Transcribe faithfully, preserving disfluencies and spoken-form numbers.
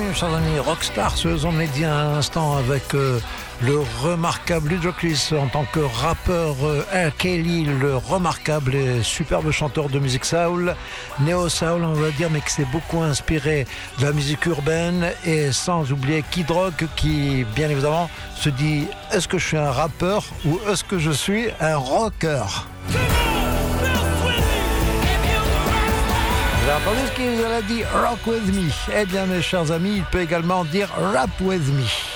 mes chers amis, Rockstar, ce on est dit à l'instant avec euh, le remarquable Ludacris en tant que rappeur, euh, R. Kelly, le remarquable et superbe chanteur de musique soul, néo-soul on va dire, mais qui s'est beaucoup inspiré de la musique urbaine, et sans oublier Kid Rock qui, bien évidemment, se dit est-ce que je suis un rappeur ou est-ce que je suis un rocker? Vous avez entendu ce qu'il a dit, rock with me? Eh bien mes chers amis, il peut également dire rap with me.